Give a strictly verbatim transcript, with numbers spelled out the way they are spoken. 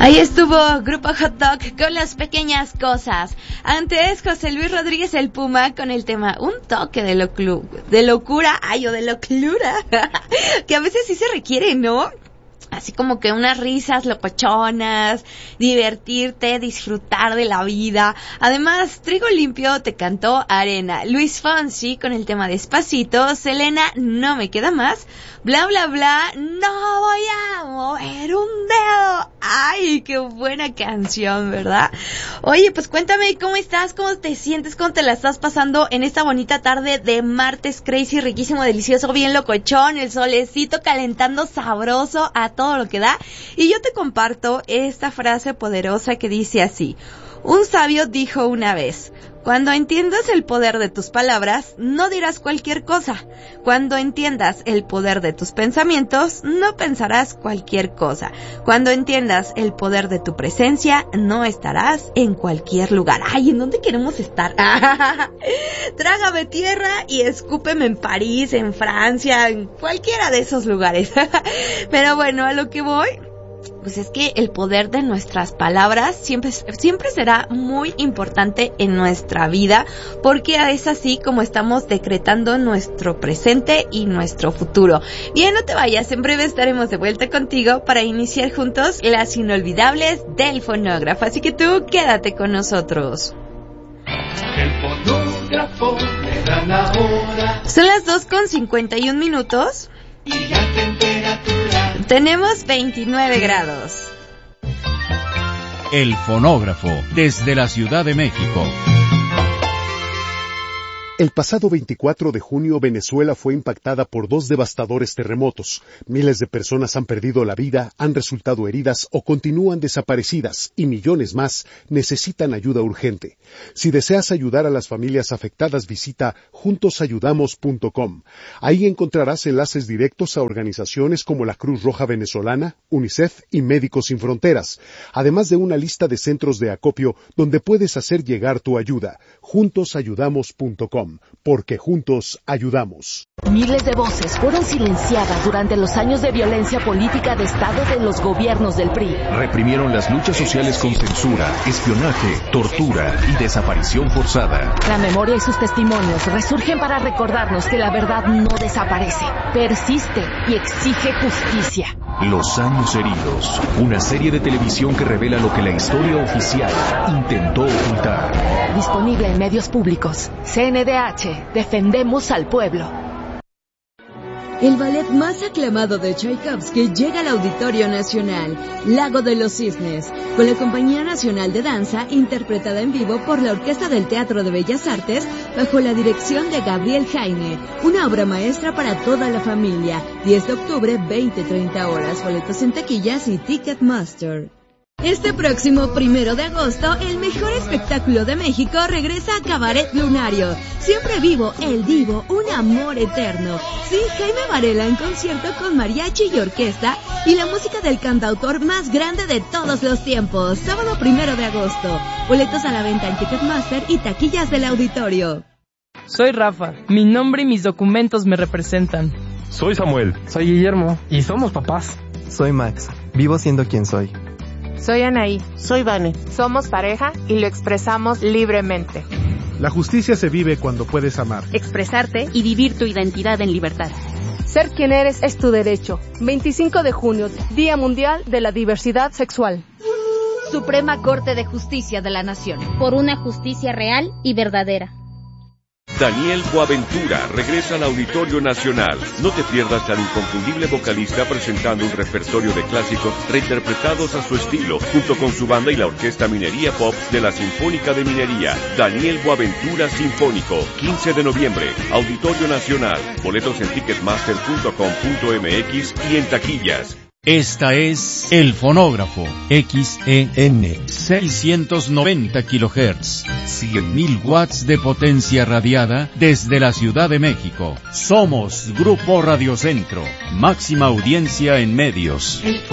Ahí estuvo Grupo Hot Dog con Las Pequeñas Cosas. Antes, José Luis Rodríguez el Puma con el tema Un Toque de, lo clu- de Locura, ay, o de locura, que a veces sí se requiere, ¿no? Así como que unas risas locochonas, divertirte, disfrutar de la vida. Además, Trigo Limpio te cantó Arena. Luis Fonsi con el tema Despacito. Selena, No Me Queda Más. Bla, bla, bla. No voy a mover un dedo. Ay, qué buena canción, ¿verdad? Oye, pues cuéntame cómo estás, cómo te sientes, cómo te la estás pasando en esta bonita tarde de martes crazy, riquísimo, delicioso, bien locochón, el solecito calentando sabroso a todo todo lo que da. Y yo te comparto esta frase poderosa que dice así: un sabio dijo una vez, cuando entiendas el poder de tus palabras, no dirás cualquier cosa. Cuando entiendas el poder de tus pensamientos, no pensarás cualquier cosa. Cuando entiendas el poder de tu presencia, no estarás en cualquier lugar. Ay, ¿en dónde queremos estar? Trágame tierra y escúpeme en París, en Francia, en cualquiera de esos lugares. Pero bueno, a lo que voy, pues es que el poder de nuestras palabras siempre, siempre será muy importante en nuestra vida, porque es así como estamos decretando nuestro presente y nuestro futuro. Bien, no te vayas, en breve estaremos de vuelta contigo para iniciar juntos las inolvidables del fonógrafo, así que tú quédate con nosotros. El fonógrafo le dan la hora. Son las dos con cincuenta y un minutos. Y la temperatura. Tenemos veintinueve grados. El fonógrafo, desde la Ciudad de México. El pasado veinticuatro de junio, Venezuela fue impactada por dos devastadores terremotos. Miles de personas han perdido la vida, han resultado heridas o continúan desaparecidas, y millones más necesitan ayuda urgente. Si deseas ayudar a las familias afectadas, visita juntos ayudamos punto com. Ahí encontrarás enlaces directos a organizaciones como la Cruz Roja Venezolana, UNICEF y Médicos Sin Fronteras, además de una lista de centros de acopio donde puedes hacer llegar tu ayuda. juntos ayudamos punto com. Porque juntos ayudamos. Miles de voces fueron silenciadas durante los años de violencia política de Estado de los gobiernos del P R I. Reprimieron las luchas sociales con censura, espionaje, tortura y desaparición forzada. La memoria y sus testimonios resurgen para recordarnos que la verdad no desaparece, persiste y exige justicia. Los años heridos, una serie de televisión que revela lo que la historia oficial intentó ocultar. Disponible en medios públicos. C N D H, defendemos al pueblo. El ballet más aclamado de Tchaikovsky llega al Auditorio Nacional, Lago de los Cisnes, con la Compañía Nacional de Danza, interpretada en vivo por la Orquesta del Teatro de Bellas Artes, bajo la dirección de Gabriel Jaime, una obra maestra para toda la familia. diez de octubre, veinte a treinta horas, boletos en taquillas y Ticketmaster. Este próximo primero de agosto, el mejor espectáculo de México regresa a Cabaret Lunario. Siempre vivo, el divo, un amor eterno. Sí, Jaime Varela en concierto con mariachi y orquesta y la música del cantautor más grande de todos los tiempos. Sábado primero de agosto. Boletos a la venta en Ticketmaster y taquillas del auditorio. Soy Rafa. Mi nombre y mis documentos me representan. Soy Samuel. Soy Guillermo. Y somos papás. Soy Max. Vivo siendo quien soy. Soy Anaí. Soy Vane. Somos pareja y lo expresamos libremente. La justicia se vive cuando puedes amar, expresarte y vivir tu identidad en libertad. Ser quien eres es tu derecho. veinticinco de junio, Día Mundial de la Diversidad Sexual. Suprema Corte de Justicia de la Nación. Por una justicia real y verdadera. Daniel Boaventura regresa al Auditorio Nacional. No te pierdas al inconfundible vocalista presentando un repertorio de clásicos reinterpretados a su estilo, junto con su banda y la Orquesta Minería Pop de la Sinfónica de Minería. Daniel Boaventura Sinfónico, quince de noviembre, Auditorio Nacional. Boletos en ticketmaster punto com punto m x y en taquillas. Esta es El Fonógrafo, X E N, seiscientos noventa kilohertz, cien mil watts de potencia radiada desde la Ciudad de México. Somos Grupo Radio Centro, máxima audiencia en medios.